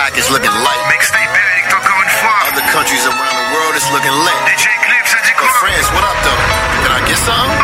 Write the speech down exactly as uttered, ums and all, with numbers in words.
pockets looking light. Mixtape Eric, encore une fois. Other countries around the world, it's looking lit. D J Clips, ça dit But quoi? France, what up though? Can I get something?